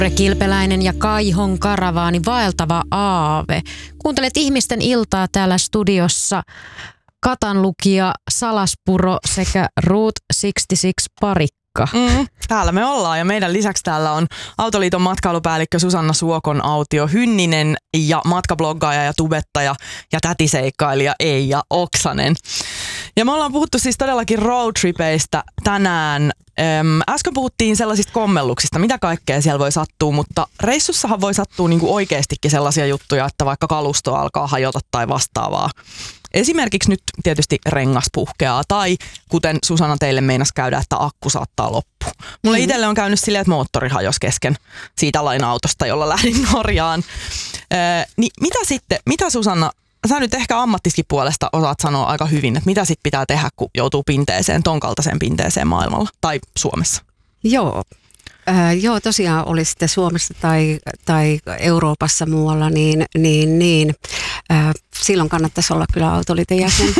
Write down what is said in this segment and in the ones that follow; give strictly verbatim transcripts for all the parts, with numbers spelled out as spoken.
Kilpeläinen ja Kaihon karavaani vaeltava aave. Kuuntelet ihmisten iltaa täällä studiossa. Katanlukija Salaspuro sekä Route kuusikymmentäkuusi Parikka. Mm, täällä me ollaan ja meidän lisäksi täällä on Autoliiton matkailupäällikkö Susanna Suokon Autio Hynninen ja matkabloggaaja ja tubettaja ja tätiseikkailija Eija Oksanen. Ja me ollaan puhuttu siis todellakin roadtripeistä tänään. Äm, äsken puhuttiin sellaisista kommelluksista, mitä kaikkea siellä voi sattua, mutta reissussahan voi sattua niinku oikeastikin sellaisia juttuja, että vaikka kalusto alkaa hajota tai vastaavaa. Esimerkiksi nyt tietysti rengas puhkeaa tai kuten Susanna teille meinasi käydä, että akku saattaa loppua. Mulle mm. itselle on käynyt silleen, että moottori hajosi kesken siitä laina-autosta, jolla lähdin Norjaan. Öö, niin mitä sitten, mitä Susanna, sä nyt ehkä ammattiskin puolesta osaat sanoa aika hyvin, että mitä sitten pitää tehdä, kun joutuu pinteeseen, ton kaltaiseen pinteeseen maailmalla tai Suomessa? Joo. Äh, joo, tosiaan oli sitten Suomessa tai, tai Euroopassa muualla, niin, niin, niin äh, silloin kannattaisi olla kyllä Autoliiton jäsen.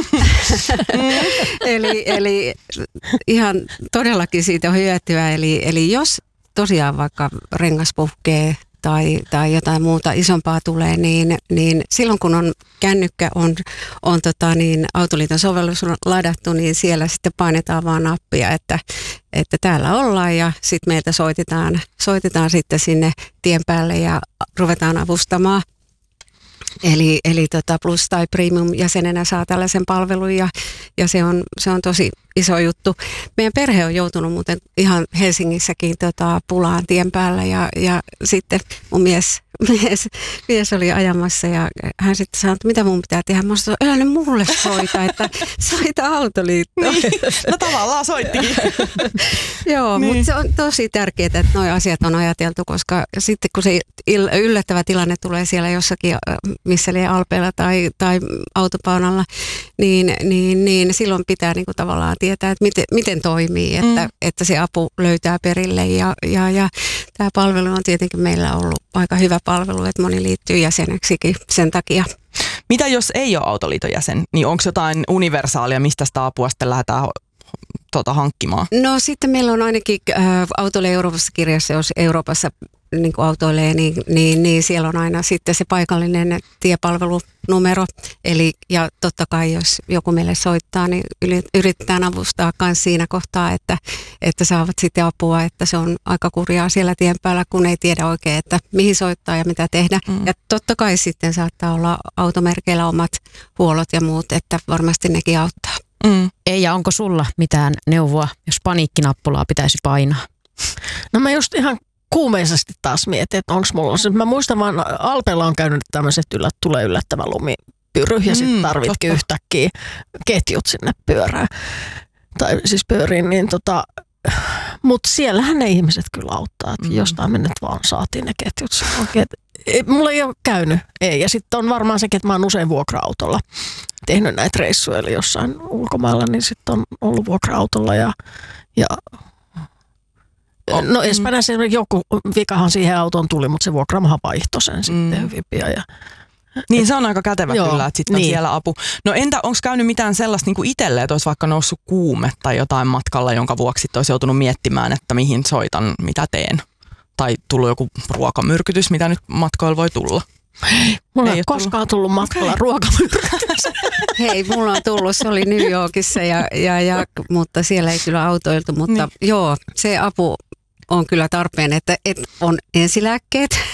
eli, eli ihan todellakin siitä on hyötyä. Eli, eli jos tosiaan vaikka rengas puhkee tai, tai jotain muuta isompaa tulee, niin, niin silloin kun on kännykkä on, on tota niin, Autoliiton sovellus on ladattu, niin siellä sitten painetaan vaan nappia, että, että täällä ollaan ja sitten meiltä soitetaan, soitetaan sitten sinne tien päälle ja ruvetaan avustamaan. Eli, eli tota Plus- tai Premium-jäsenenä saa tällaisen palvelun ja, ja se, on, se on tosi iso juttu. Meidän perhe on joutunut muuten ihan Helsingissäkin tota, pulaan tien päällä ja, ja sitten mun mies, mies, mies oli ajamassa ja hän sitten sanoi, että mitä mun pitää tehdä. Mä sanoin, älä ne mulle soita, että soita Autoliittoon. Niin. No tavallaan soittikin. Joo, niin. Mutta se on tosi tärkeää, että nuo asiat on ajateltu, koska sitten kun se yllättävä tilanne tulee siellä jossakin, missä lie Alpeilla tai, tai autopaunalla, niin, niin, niin silloin pitää niinku tavallaan tietää, että miten, miten toimii, että, mm. että se apu löytää perille. Ja, ja, ja tämä palvelu on tietenkin meillä ollut aika hyvä palvelu, että moni liittyy jäseneksikin sen takia. Mitä jos ei ole Autoliiton jäsen, niin onko jotain universaalia, mistä sitä apua sitten lähdetään tuota, hankkimaan? No sitten meillä on ainakin äh, Autoille Euroopassa kirjassa, jos Euroopassa niin kuin autoilee, niin, niin, niin siellä on aina sitten se paikallinen tiepalvelunumero. Eli, ja totta kai, jos joku meille soittaa, niin yritetään avustaa myös siinä kohtaa, että, että saavat sitten apua. Että se on aika kurjaa siellä tien päällä, kun ei tiedä oikein, että mihin soittaa ja mitä tehdä. Mm. Ja totta kai sitten saattaa olla automerkeillä omat huollot ja muut, että varmasti nekin auttaa. Mm. Eija, onko sulla mitään neuvoa, jos paniikkinappulaa pitäisi painaa? No mä just ihan kuumeisesti taas mietin, että onko mulla se. Mä muistan vaan, Alpeilla on käynyt tämmöiset, että tulee yllättävä lumipyry ja sitten Mm, tarvitkin totta. yhtäkkiä ketjut sinne pyörään. Tai siis pyöriin, niin tota, mutta siellähän ne ihmiset kyllä auttaa, että Mm. jostain me nyt vaan saatiin ne ketjut. Oikein, ei, mulla ei ole käynyt, ei. Ja sitten on varmaan sekin, että mä oon usein vuokra-autolla tehnyt näitä reissuja, eli jossain ulkomailla, niin sitten on ollut vuokra-autolla ja, ja no Espanjassa joku vikahan siihen autoon tuli, mutta se vuokraamahan vaihtoi sen sitten Mm. hyvin pian. Ja Niin se on aika kätevä Joo, kyllä, että sitten on niin. siellä apu. No entä onko käynyt mitään sellaista niin kuin itselle, että olisi vaikka noussut kuume tai jotain matkalla, jonka vuoksi sit olisi joutunut miettimään, että mihin soitan, mitä teen? Tai tullut joku ruokamyrkytys, mitä nyt matkoilla voi tulla? mulla Ei ei ole ole koskaan tullut matkalla Okei. ruokamyrkytys. Hei, mulla on tullut, se oli New Yorkissa, ja, ja, ja, mutta siellä ei kyllä autoiltu, mutta niin. Joo, se apu on kyllä tarpeen, että, että on ensilääkkeet.